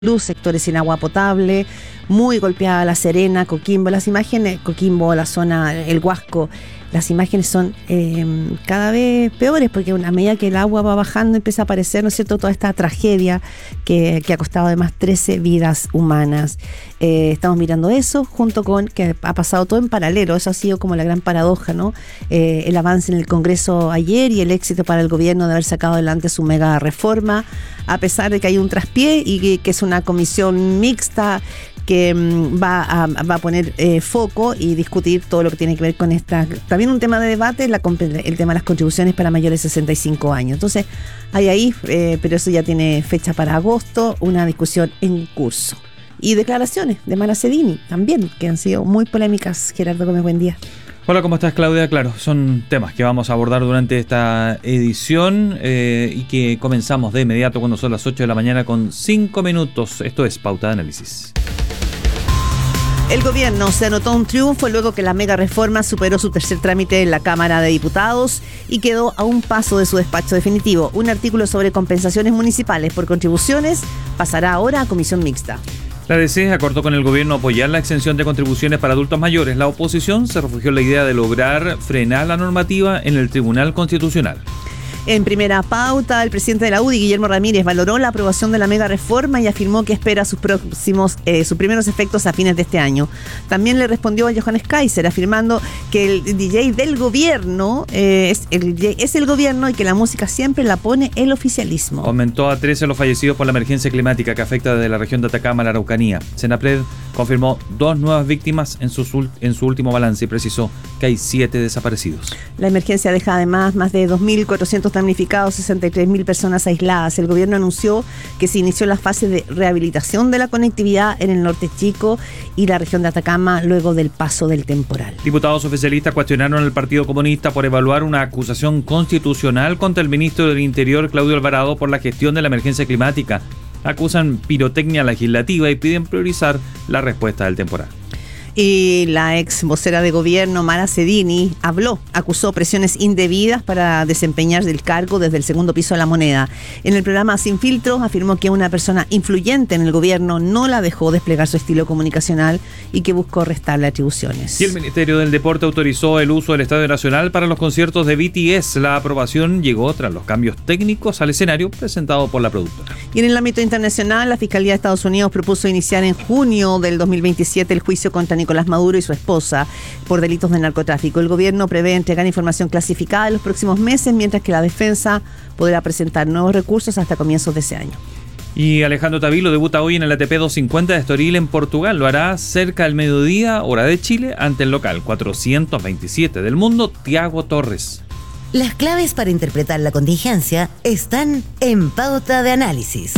luz, sectores sin agua potable, muy golpeada La Serena, Coquimbo. Las imágenes, Coquimbo, la zona, el Huasco, las imágenes son cada vez peores, porque a medida que el agua va bajando empieza a aparecer, ¿no es cierto?, toda esta tragedia que ha costado además 13 vidas humanas. Estamos mirando eso junto con que ha pasado todo en paralelo. Eso ha sido como la gran paradoja, ¿no? El avance en el Congreso ayer y el éxito para el gobierno de haber sacado adelante su mega reforma, a pesar de que hay un traspié y que es una comisión mixta que va a poner foco y discutir todo lo que tiene que ver con esta. También un tema de debate, el tema de las contribuciones para mayores de 65 años. Entonces, hay ahí, pero eso ya tiene fecha para agosto, una discusión en curso. Y declaraciones de Mara Sedini también, que han sido muy polémicas. Gerardo Gómez, buen día. Hola, ¿cómo estás, Claudia? Claro, son temas que vamos a abordar durante esta edición y que comenzamos de inmediato cuando son las 8 de la mañana con 5 minutos. Esto es Pauta de Análisis. El gobierno se anotó un triunfo luego que la mega reforma superó su tercer trámite en la Cámara de Diputados y quedó a un paso de su despacho definitivo. Un artículo sobre compensaciones municipales por contribuciones pasará ahora a comisión mixta. La DC acordó con el gobierno apoyar la exención de contribuciones para adultos mayores. La oposición se refugió en la idea de lograr frenar la normativa en el Tribunal Constitucional. En primera pauta, el presidente de la UDI, Guillermo Ramírez, valoró la aprobación de la mega reforma y afirmó que espera sus primeros efectos a fines de este año. También le respondió a Johannes Kaiser, afirmando que el DJ del gobierno es el gobierno y que la música siempre la pone el oficialismo. Aumentó a 13 los fallecidos por la emergencia climática que afecta desde la región de Atacama a la Araucanía. Senapred confirmó 2 nuevas víctimas en su último balance y precisó que hay 7 desaparecidos. La emergencia deja además más de 2.400 damnificados, 63.000 personas aisladas. El gobierno anunció que se inició la fase de rehabilitación de la conectividad en el norte chico y la región de Atacama luego del paso del temporal. Diputados oficialistas cuestionaron al Partido Comunista por evaluar una acusación constitucional contra el ministro del Interior, Claudio Alvarado, por la gestión de la emergencia climática. Acusan pirotecnia legislativa y piden priorizar la respuesta del temporal. Y la ex vocera de gobierno, Mara Sedini, acusó presiones indebidas para desempeñar el cargo desde el segundo piso de La Moneda. En el programa Sin Filtros afirmó que una persona influyente en el gobierno no la dejó desplegar su estilo comunicacional y que buscó restarle atribuciones. Y el Ministerio del Deporte autorizó el uso del Estadio Nacional para los conciertos de BTS. La aprobación llegó tras los cambios técnicos al escenario presentado por la productora. Y en el ámbito internacional, la Fiscalía de Estados Unidos propuso iniciar en junio del 2027 el juicio contra Nicolás Maduro y su esposa por delitos de narcotráfico. El gobierno prevé entregar información clasificada en los próximos meses, mientras que la defensa podrá presentar nuevos recursos hasta comienzos de ese año. Y Alejandro Tavilo debuta hoy en el ATP 250 de Estoril en Portugal. Lo hará cerca del mediodía, hora de Chile, ante el local 427 del mundo, Thiago Torres. Las claves para interpretar la contingencia están en Pauta de Análisis.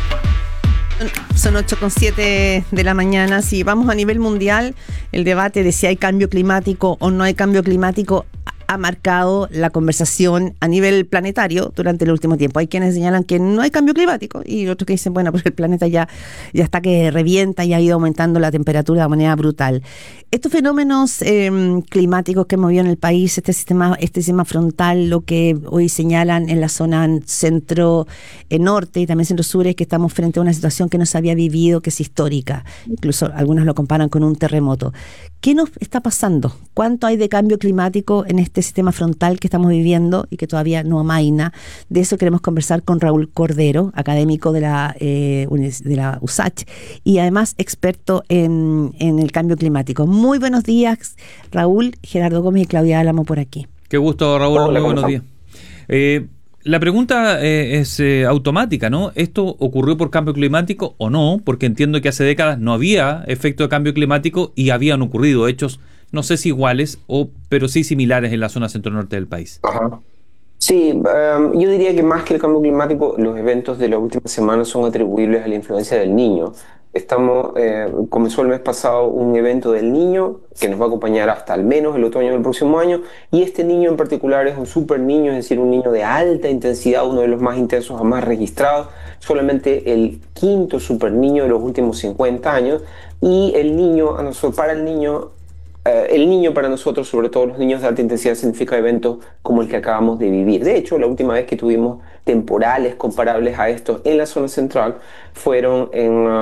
Son 8:07 de la mañana. Si vamos a nivel mundial, el debate de si hay cambio climático o no hay cambio climático ha marcado la conversación a nivel planetario durante el último tiempo. Hay quienes señalan que no hay cambio climático y otros que dicen, bueno, pues el planeta ya está que revienta y ha ido aumentando la temperatura de manera brutal. Estos fenómenos climáticos que movió en el país, este sistema frontal, lo que hoy señalan en la zona centro-norte y también centro-sur, es que estamos frente a una situación que no se había vivido, que es histórica. Incluso algunos lo comparan con un terremoto. ¿Qué nos está pasando? ¿Cuánto hay de cambio climático en este sistema frontal que estamos viviendo y que todavía no amaina? De eso queremos conversar con Raúl Cordero, académico de la USACH y además experto en el cambio climático. Muy buenos días, Raúl. Gerardo Gómez y Claudia Álamo por aquí. Qué gusto, Raúl. Hola, muy buenos días. La pregunta es automática, ¿no? ¿Esto ocurrió por cambio climático o no? Porque entiendo que hace décadas no había efecto de cambio climático y habían ocurrido hechos, no sé si iguales, pero sí similares en la zona centro-norte del país. Ajá. Sí, yo diría que más que el cambio climático, los eventos de la última semana son atribuibles a la influencia del Niño. Comenzó el mes pasado un evento del Niño que nos va a acompañar hasta al menos el otoño del próximo año, y este niño en particular es un super niño, es decir, un niño de alta intensidad, uno de los más intensos jamás registrados, solamente el quinto super niño de los últimos 50 años, y para el niño el niño para nosotros, sobre todo los niños de alta intensidad, significa eventos como el que acabamos de vivir. De hecho, la última vez que tuvimos temporales comparables a estos en la zona central fueron en